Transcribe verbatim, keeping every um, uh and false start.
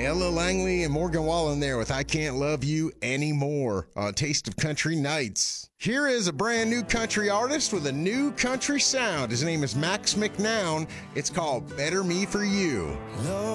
Ella Langley and Morgan Wallen there with I Can't Love You Anymore on Taste of Country Nights. Here is a brand new country artist with a new country sound. His name is Max McNown. It's called Better Me For You.